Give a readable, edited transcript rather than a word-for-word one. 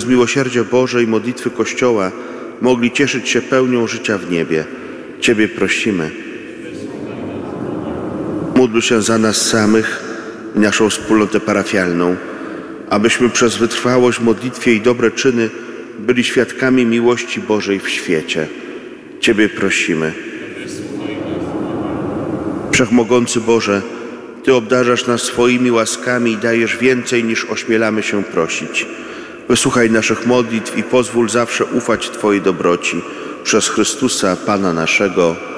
przez miłosierdzie Boże i modlitwy Kościoła mogli cieszyć się pełnią życia w niebie. Ciebie prosimy. Módl się za nas samych i naszą wspólnotę parafialną, abyśmy przez wytrwałość w modlitwie i dobre czyny byli świadkami miłości Bożej w świecie. Ciebie prosimy. Wszechmogący Boże, Ty obdarzasz nas swoimi łaskami i dajesz więcej, niż ośmielamy się prosić. Wysłuchaj naszych modlitw i pozwól zawsze ufać Twojej dobroci. Przez Chrystusa, Pana naszego.